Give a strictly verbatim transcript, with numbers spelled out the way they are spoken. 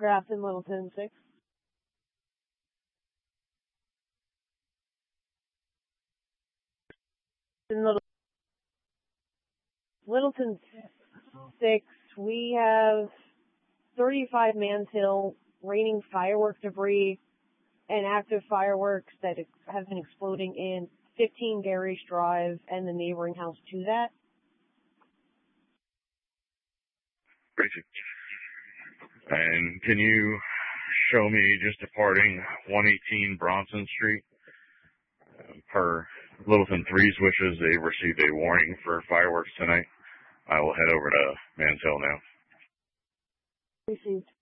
Grafton, Littleton, six. In Little- Littleton, six. We have thirty-five Manshill raining firework debris and active fireworks that have been exploding in fifteen Garish Drive and the neighboring house to that. Crazy. And can you show me just departing one eighteen Bronson Street? Uh, per Littleton three's wishes, they received a warning for fireworks tonight. I will head over to Manshill now. Received.